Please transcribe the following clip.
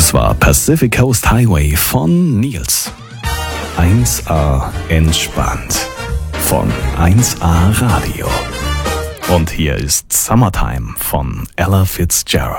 Das war Pacific Coast Highway von Nils. 1A entspannt von 1A Radio. Und hier ist Summertime von Ella Fitzgerald.